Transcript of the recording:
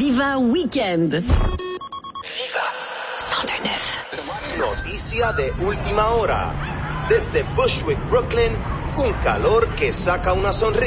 Viva Weekend. Viva 102.9. Noticia de última hora. Desde Bushwick, Brooklyn, un calor que saca una sonrisa.